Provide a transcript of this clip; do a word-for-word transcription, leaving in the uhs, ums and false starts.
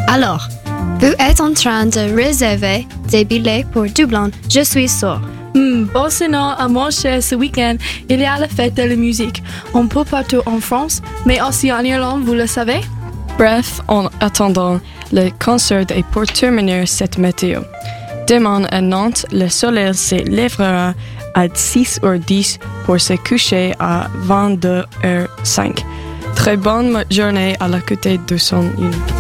Alors, vous êtes en train de réserver des billets pour Dublin, je suis sûr. Hmm, bon sinon, à mon cher, ce week-end, il y a la fête de la musique. On peut partout en France, mais aussi en Irlande, vous le savez? Bref, en attendant le concert et pour terminer cette météo. Demain à Nantes, le soleil se lèvera à six heures dix pour se coucher à vingt-deux heures cinq. Très bonne journée à la côté de son une.